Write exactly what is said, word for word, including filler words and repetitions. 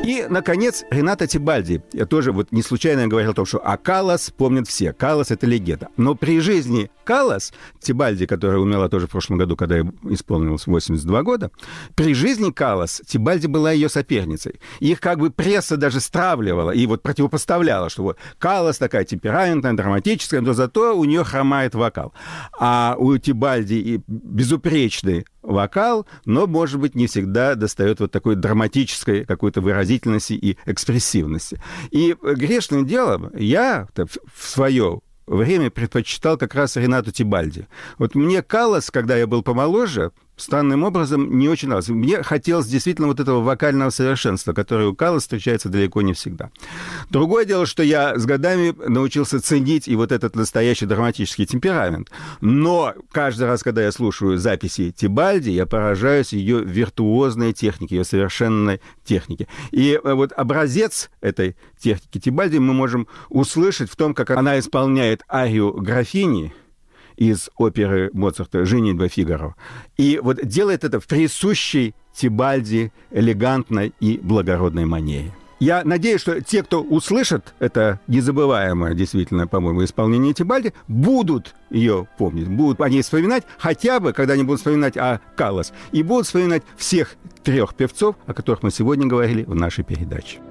И, наконец, Рената Тебальди. Я тоже вот не случайно говорил о том, что а Каллас помнят все. Каллас — это легенда. Но при жизни Каллас, Тебальди, которая умерла тоже в прошлом году, когда ей исполнилось восемьдесят два года, при жизни Каллас Тебальди была ее соперницей. Их как бы пресса даже стравливала и вот противопоставляла, что вот Каллас такая темпераментная, драматическая, но зато у нее хромает вокал. А у Тебальди безупречный вокал, но, может быть, не всегда достает вот такой драматической какой-то выразительности и экспрессивности. И грешным делом я в свое время предпочитал как раз Ренату Тебальди. Вот мне Каллас, когда я был помоложе, странным образом не очень нравился. Мне хотелось действительно вот этого вокального совершенства, которое у Каллас встречается далеко не всегда. Другое дело, что я с годами научился ценить и вот этот настоящий драматический темперамент. Но каждый раз, когда я слушаю записи Тебальди, я поражаюсь ее виртуозной технике, ее совершенной технике. И вот образец этой техники Тебальди мы можем услышать в том, как она исполняет арию графини из оперы Моцарта «Женитьба Фигаро». И вот делает это в присущей Тебальди элегантной и благородной манере. Я надеюсь, что те, кто услышат это незабываемое, действительно, по-моему, исполнение Тебальди, будут ее помнить, будут о ней вспоминать, хотя бы, когда они будут вспоминать о Каллас, и будут вспоминать всех трех певцов, о которых мы сегодня говорили в нашей передаче.